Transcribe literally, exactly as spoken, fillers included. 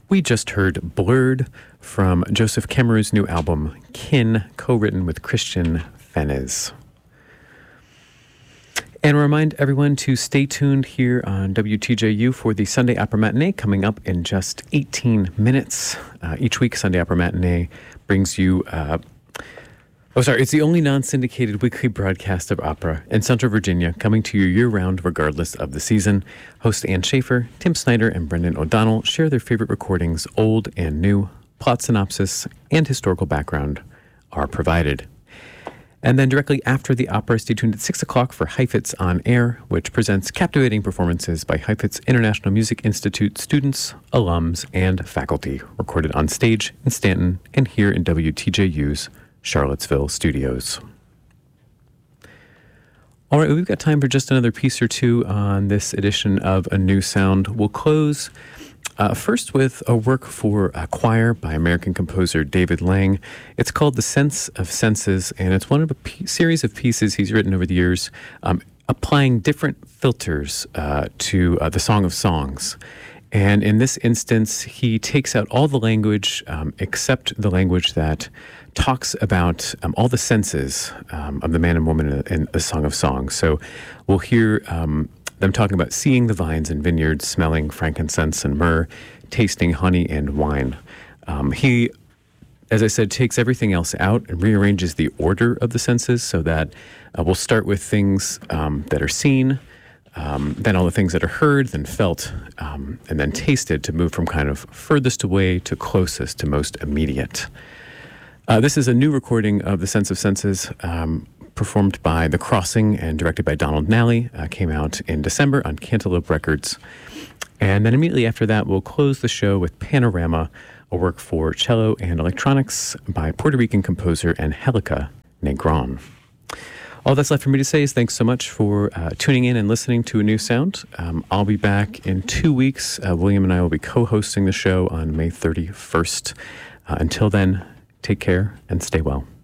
We just heard Blurred from Joseph Kemeru's new album, Kin, co-written with Christian Fenez. And remind everyone to stay tuned here on W T J U for the Sunday Opera Matinee coming up in just eighteen minutes. Uh, each week, Sunday Opera Matinee brings you... Uh, oh, sorry, it's the only non-syndicated weekly broadcast of opera in Central Virginia, coming to you year-round regardless of the season. Host Ann Schaefer, Tim Snyder, and Brendan O'Donnell share their favorite recordings, old and new. Plot synopsis and historical background are provided. And then directly after the opera, stay tuned at six o'clock for Heifetz on Air, which presents captivating performances by Heifetz International Music Institute students, alums, and faculty, recorded on stage in Stanton and here in W T J U's Charlottesville studios. All right, we've got time for just another piece or two on this edition of A New Sound. We'll close uh, first with a work for a choir by American composer David Lang. It's called The Sense of Senses, and it's one of a p- series of pieces he's written over the years, um, applying different filters uh, to uh, the Song of Songs. And in this instance, he takes out all the language um, except the language that talks about um, all the senses um, of the man and woman in, in A Song of Songs. So we'll hear um, them talking about seeing the vines and vineyards, smelling frankincense and myrrh, tasting honey and wine. Um, he, as I said, takes everything else out and rearranges the order of the senses so that uh, we'll start with things um, that are seen, Um, then all the things that are heard, then felt, um, and then tasted to move from kind of furthest away to closest to most immediate. Uh, this is a new recording of The Sense of Senses, um, performed by The Crossing and directed by Donald Nally. Uh, came out in December on Cantaloupe Records. And then immediately after that, we'll close the show with Panorama, a work for cello and electronics by Puerto Rican composer Angelica Negron. All that's left for me to say is thanks so much for uh, tuning in and listening to A New Sound. Um, I'll be back in two weeks. Uh, William and I will be co-hosting the show on May thirty-first. Uh, until then, take care and stay well.